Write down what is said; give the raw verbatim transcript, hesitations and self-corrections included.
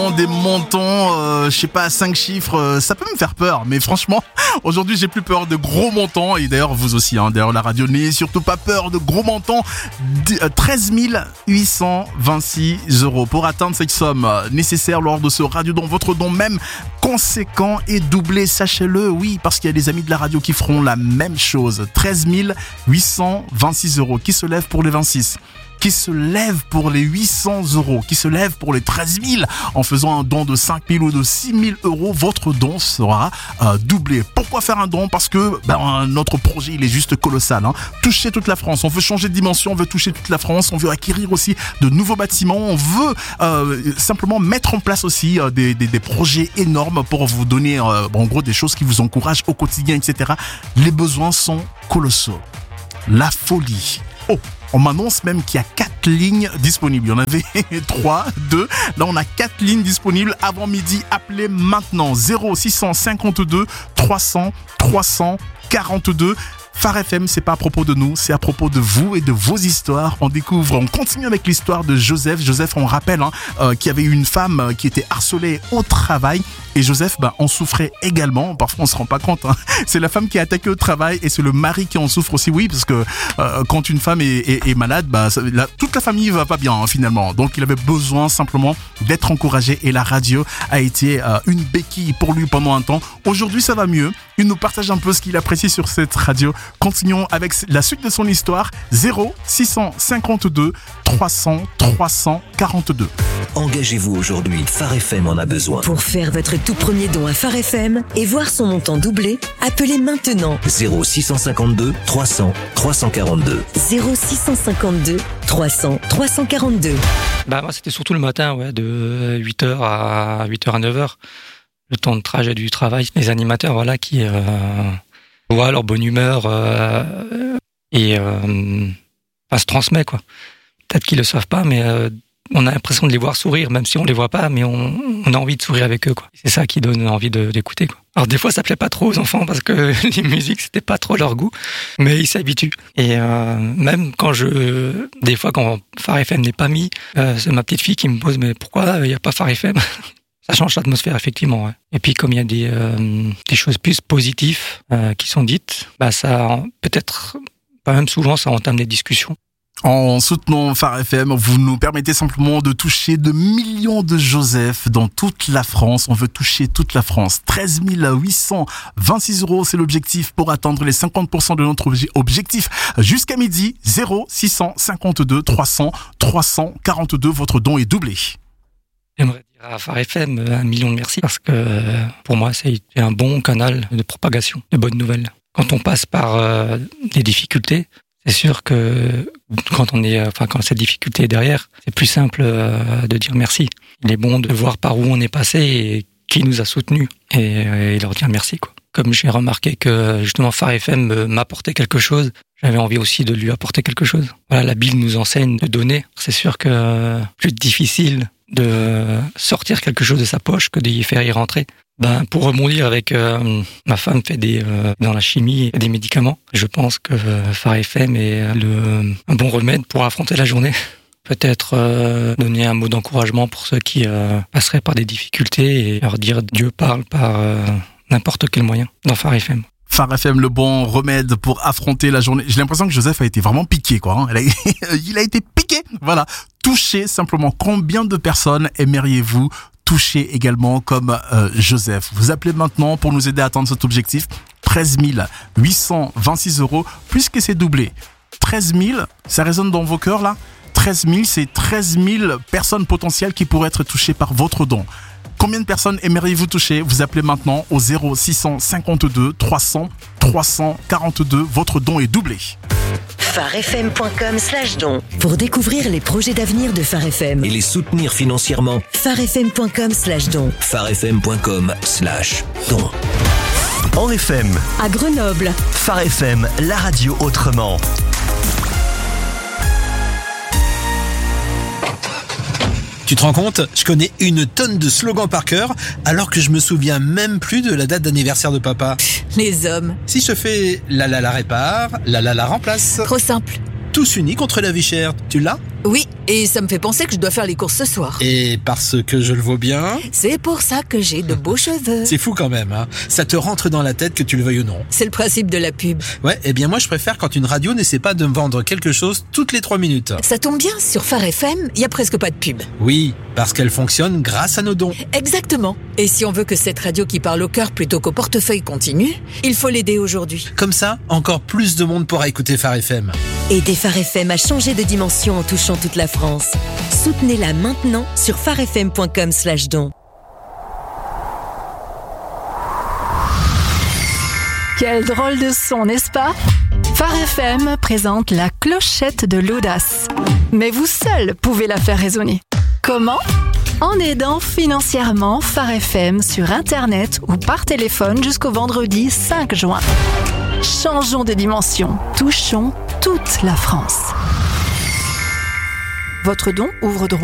Des montants, euh, je sais pas, cinq chiffres, euh, ça peut me faire peur. Mais franchement, aujourd'hui, j'ai plus peur de gros montants. Et d'ailleurs, vous aussi, hein, d'ailleurs, la radio n'ayez surtout pas peur de gros montants. treize mille huit cent vingt-six euros pour atteindre cette somme nécessaire lors de ce radio don. Votre don même conséquent est doublé, sachez-le, oui, parce qu'il y a des amis de la radio qui feront la même chose. treize mille huit cent vingt-six euros. Qui se lève pour les vingt-six ? Qui se lève pour les huit cents euros, qui se lève pour les treize mille en faisant un don de cinq mille ou de six mille euros, votre don sera euh, doublé. Pourquoi faire un don ? Parce que ben, notre projet il est juste colossal. Hein. Toucher toute la France, on veut changer de dimension, on veut toucher toute la France, on veut acquérir aussi de nouveaux bâtiments, on veut euh, simplement mettre en place aussi euh, des, des, des projets énormes pour vous donner euh, en gros des choses qui vous encouragent au quotidien, et cetera. Les besoins sont colossaux. La folie. Oh, on m'annonce même qu'il y a quatre lignes disponibles. Il y en avait trois, deux. Là, on a quatre lignes disponibles avant midi. Appelez maintenant zéro six cent cinquante-deux trois cents trois cent quarante-deux. Phare F M, c'est pas à propos de nous, c'est à propos de vous et de vos histoires. On découvre, on continue avec l'histoire de Joseph. Joseph, on rappelle, hein, euh, qu'il y avait une femme qui était harcelée au travail. Et Joseph, ben, en souffrait également. Parfois, on se rend pas compte. Hein. C'est la femme qui est attaquée au travail et c'est le mari qui en souffre aussi. Oui, parce que euh, quand une femme est, est, est malade, ben, ça, la, toute la famille va pas bien hein, finalement. Donc, il avait besoin simplement d'être encouragé et la radio a été euh, une béquille pour lui pendant un temps. Aujourd'hui, ça va mieux. Il nous partage un peu ce qu'il apprécie sur cette radio. Continuons avec la suite de son histoire. zéro six cent cinquante-deux trois cents trois cent quarante-deux. Engagez-vous aujourd'hui. Phare F M en a besoin. Pour faire votre tout premier don à Phare F M et voir son montant doublé, appelez maintenant zéro six cent cinquante-deux trois cents trois cent quarante-deux. zéro six cent cinquante-deux trois cents trois cent quarante-deux. Bah moi c'était surtout le matin, ouais, de huit heures à huit heures à neuf heures. Le temps de trajet du travail. Les animateurs, voilà, qui euh, voient leur bonne humeur euh, et euh, ça se transmet, quoi. Peut-être qu'ils le savent pas, mais euh, on a l'impression de les voir sourire, même si on les voit pas, mais on, on a envie de sourire avec eux, quoi. C'est ça qui donne envie de, d'écouter, quoi. Alors des fois, ça plaît pas trop aux enfants parce que les musiques, c'était pas trop leur goût, mais ils s'habituent. Et euh, même quand je, des fois, quand Phare F M n'est pas mis, euh, c'est ma petite fille qui me pose, mais pourquoi il y a pas Phare F M ? Ça change l'atmosphère, effectivement. Ouais. Et puis, comme il y a des, euh, des choses plus positives euh, qui sont dites, bah ça, peut-être, pas même souvent, ça entame des discussions. En soutenant Phare F M, vous nous permettez simplement de toucher de millions de Joseph dans toute la France. On veut toucher toute la France. treize mille huit cent vingt-six euros, c'est l'objectif pour atteindre les cinquante pour cent de notre objectif. Jusqu'à midi, zéro six cent cinquante-deux trois cents trois cent quarante-deux. Votre don est doublé. J'aimerais dire à Phare F M un million de merci parce que pour moi, c'est un bon canal de propagation de bonnes nouvelles. Quand on passe par euh, des difficultés, c'est sûr que quand on est, enfin quand cette difficulté est derrière, c'est plus simple euh, de dire merci. Il est bon de voir par où on est passé et qui nous a soutenus et, et leur dire merci, quoi. Comme j'ai remarqué que justement Phare F M m'apportait quelque chose, j'avais envie aussi de lui apporter quelque chose. Voilà, la Bible nous enseigne de donner. C'est sûr que plus difficile de sortir quelque chose de sa poche que d'y faire y rentrer. Ben, pour rebondir avec euh, ma femme fait des euh, dans la chimie et des médicaments. Je pense que euh, Phare F M est le un bon remède pour affronter la journée. Peut-être euh, donner un mot d'encouragement pour ceux qui euh, passeraient par des difficultés et leur dire Dieu parle par euh, n'importe quel moyen dans Phare F M. Phare F M, le bon remède pour affronter la journée. J'ai l'impression que Joseph a été vraiment piqué, quoi. Hein. Il a été piqué. Voilà. Touchez simplement. Combien de personnes aimeriez-vous toucher également comme euh, Joseph? Vous appelez maintenant pour nous aider à atteindre cet objectif. treize mille huit cent vingt-six euros, puisque c'est doublé. treize mille, ça résonne dans vos cœurs, là? treize mille, c'est treize mille personnes potentielles qui pourraient être touchées par votre don. Combien de personnes aimeriez-vous toucher? Vous appelez maintenant au zéro six cent cinquante-deux trois cents trois cent quarante-deux. Votre don est doublé. pharefm point com slash don. Pour découvrir les projets d'avenir de Phare F M et les soutenir financièrement, pharefm point com slash don. pharefm point com slash don. En F M, À Grenoble, Phare F M, la radio autrement. Tu te rends compte ? Je connais une tonne de slogans par cœur, alors que je me souviens même plus de la date d'anniversaire de papa. Les hommes. Si je te fais la la la répare, la la la remplace. Trop simple. Tous unis contre la vie chère, tu l'as ? Oui, Et ça me fait penser que je dois faire les courses ce soir. Et parce que je le vaux bien. C'est pour ça que j'ai de beaux cheveux. C'est fou quand même, hein. Ça te rentre dans la tête que tu le veuilles ou non. C'est le principe de la pub. Ouais, eh bien moi je préfère quand une radio n'essaie pas de me vendre quelque chose toutes les trois minutes. Ça tombe bien, sur Phare F M, il y a presque pas de pub. Oui, parce qu'elle fonctionne grâce à nos dons. Exactement. Et si on veut que cette radio qui parle au cœur plutôt qu'au portefeuille continue, il faut l'aider aujourd'hui. Comme ça, encore plus de monde pourra écouter Phare F M. Aidez Phare F M à changer de dimension en touchant toute la France. Soutenez-la maintenant sur pharefm point com slash don. Quel drôle de son, n'est-ce pas ? Phare F M présente la clochette de l'audace. Mais vous seul pouvez la faire résonner. Comment ? En aidant financièrement Phare F M sur Internet ou par téléphone jusqu'au vendredi cinq juin. Changeons de dimension, touchons toute la France. Votre don ouvre droit